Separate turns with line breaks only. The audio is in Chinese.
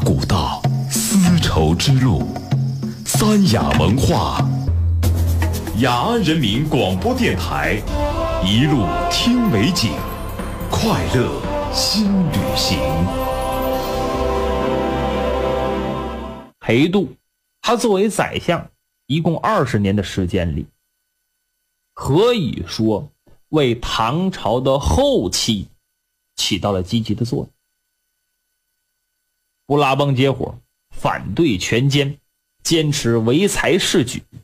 古道，丝绸之路，三雅文化，雅安人民广播电台，一路听美景，快乐新旅行。
裴度，他作为宰相，一共20年的时间里，可以说为唐朝的后期起到了积极的作用。不拉帮结伙，反对权奸，坚持唯才是举，